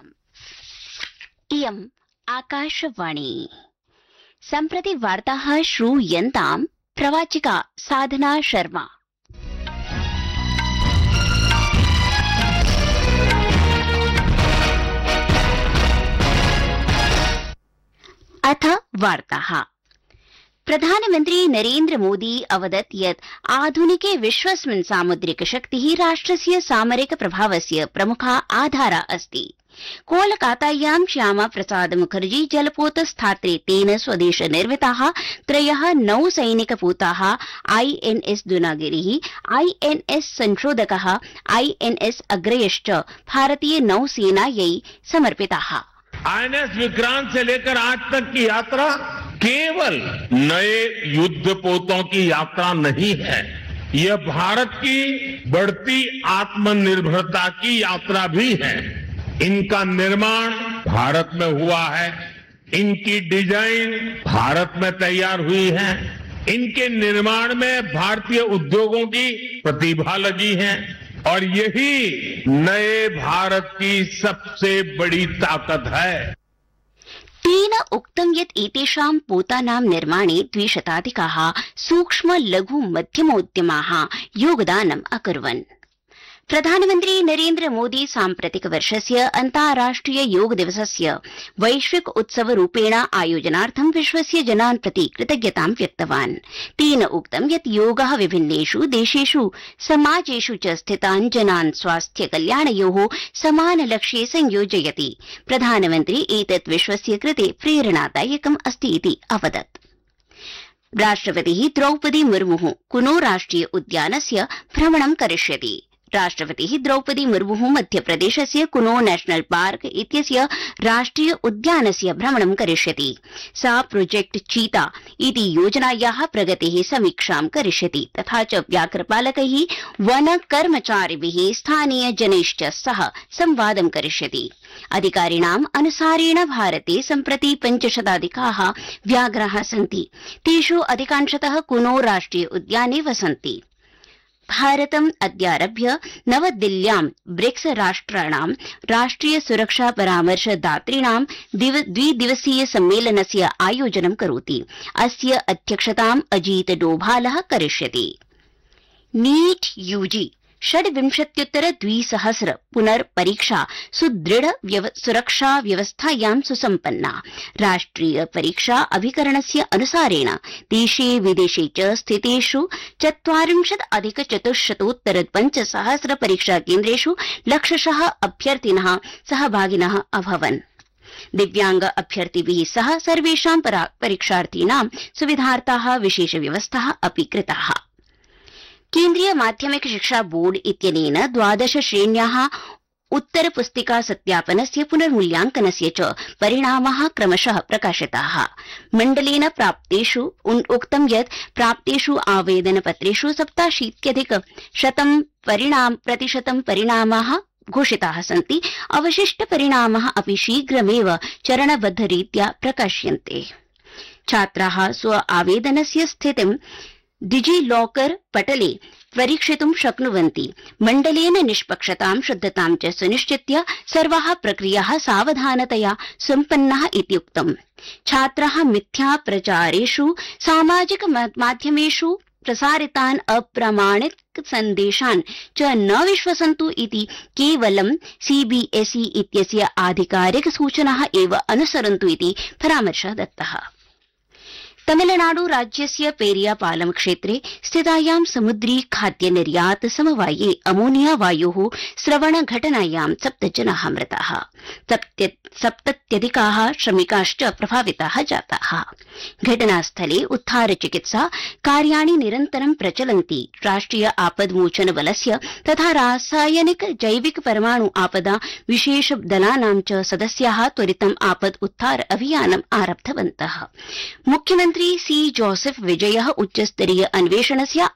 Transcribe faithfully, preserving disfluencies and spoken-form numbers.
सन्ताम्। इयम् आकाशवाणी। सम्प्रति वार्ताः श्रूयन्ताम् प्रवाचिका साधना शर्मा। अथ वार्ताः। प्रधानमन्त्री नरेन्द्र मोदी अवदत् यत् आधुनिके विश्वस्मिन् सामुद्रिक शक्तिः राष्ट्रस्य सामरिक प्रभावस्य प्रमुखा आधारा अस्ति। कोलकातायां श्यामा प्रसाद मुखर्जी जलपोतस्थात्रे तेन स्वदेश निर्मिताः त्रयः नौसैनिकपोताः आईएनएस दुनागिरिः, आईएनएस संशोधकः, आईएनएस अग्रयश्च भारतीय नौसेनायै समर्पिताः। आईएनएस विक्रांत से लेकर आज तक की यात्रा केवल नए युद्धपोतों की यात्रा नहीं है, यह भारत की बढ़ती आत्मनिर्भरता की यात्रा भी है। इनका निर्माण भारत में हुआ है, इनकी डिजाइन भारत में तैयार हुई है, इनके निर्माण में भारतीय उद्योगों की प्रतिभा लगी है और यही नए भारत की सबसे बड़ी ताकत है। तेन उक्तं यत् एतेषां पोतानां निर्माणे द्विशताधिकाः सूक्ष्म लघु मध्यमोद्यमाः योगदानम् अकुर्वन्। प्रधानमन्त्री नरेन्द्र मोदी साम्प्रतिक वर्षस्य अन्ताराष्ट्रिय योग दिवसस्य वैश्विक उत्सवरूपेण आयोजनार्थं विश्वस्य जनान् प्रति कृतज्ञतां व्यक्तवान्। तेन उक्तं यत् योगः विभिन्नेषु देशेषु समाजेषु च स्थितान् जनान् स्वास्थ्य कल्याणयोः समानलक्ष्ये संयोजयति। प्रधानमन्त्री एतत् विश्वस्य कृते प्रेरणादायकम् अस्ति इति अवदत्। राष्ट्रपतिः द्रौपदी मुर्मुः कुनो राष्ट्रिय उद्यानस्य भ्रमणं करिष्यति। राष्ट्रपतिः द्रौपदी मुर्मुः मध्यप्रदेशस्य कुनो नेशनल पार्क इत्यस्य राष्ट्रिय उद्यानस्य भ्रमणं करिष्यति। सा प्रोजेक्ट चीता इति योजनायाः प्रगतेः समीक्षां करिष्यति तथा च व्याघ्रपालकैः, वन कर्मचारिभिः, स्थानीय जनैश्च सह संवादं करिष्यति। अधिकारिणाम् अनुसारेण भारते सम्प्रति पञ्चशताधिकाः व्याघ्राः सन्ति। तेषु अधिकांशतः कुनो राष्ट्रिय उद्याने वसन्ति। भारतम् अद्यारभ्य नवदिल्ल्यां ब्रिक्स राष्ट्राणां राष्ट्रिय सुरक्षा परामर्शदातॄणां द्विदिवसीय सम्मेलनस्य आयोजनं करोति। अस्य अध्यक्षताम् अजीत डोभालः करिष्यति। नीट यूजी षड्विंशत्युत्तर द्विसहस्र पुनर्परीक्षा सुदृढ़ व्यव, सुरक्षा व्यवस्थायां सुसम्पन्ना। राष्ट्रिय परीक्षा अभिकरणस्य अनुसारेण देशे विदेशे च स्थितेषु चत्वारिंशत् अधिक चतुश्शतोत्तर पञ्चसहस्र परीक्षा केन्द्रेषु लक्षशः अभ्यर्थिनः सहभागिनः अभवन्। दिव्यांग अभ्यर्थिभिः सह सर्वेषां परीक्षार्थीनां सुविधार्थाः विशेष व्यवस्थाः अपि कृताः। केन्द्रीय माध्यमिक शिक्षा बोर्ड इत्यनेन द्वादश श्रेण्याः उत्तरपुस्तिका सत्यापनस्य पुनर्मूल्यांकनस्य च परिणामाः क्रमशः प्रकाशिताः। मण्डलेन प्राप्तेषु उक्तं यत् प्राप्तेषु आवेदनपत्रेषु सप्ताशीत्यधिक शतं परिणाम प्रतिशतं परिणामाः घोषिताः सन्ति। अवशिष्ट परिणामाः अपि शीघ्रमेव चरणबद्धरीत्या प्रकाश्यन्ते। छात्राः स्व आवेदनस्य स्थितिं डिजी लॉकर पटले परीक्षितुं शक्नुवन्ति। मण्डलेन निष्पक्षतां शुद्धतां च सुनिश्चित्य सर्वाः प्रक्रियाः सावधानतया सम्पन्नाः इति उक्तम्। छात्राः मिथ्या प्रचारेषु सामाजिक माध्यमेषु प्रसारितान् अप्रामाणिक सन्देशान् च न विश्वसन्तु इति केवलं सीबीएसई इत्यस्य आधिकारिक सूचनाः एव अनुसरन्तु इति परामर्शः दत्तः। तमिलनाडु राज्यस्य पेरियापालम क्षेत्रे स्थितायां समुद्री खाद्य निर्यात समवाये अमोनिया वायोः स्रवण घटनायां सप्त जनाः मृताः। सप्तत्यधिकाः श्रमिकाश्च प्रभाविताः जाताः। घटनास्थले उद्धार चिकित्सा कार्याणि निरन्तरं प्रचलन्ति। राष्ट्रिय आपद्मोचन बलस्य तथा रासायनिक जैविक परमाणु आपदा विशेष दलानां च सदस्याः त्वरितम् आपद उद्धार अभियानम् आरब्धवन्तः। मुख्यमन्त्री सी जोसेफ विजयः उच्चस्तरीय अन्वेषणस्य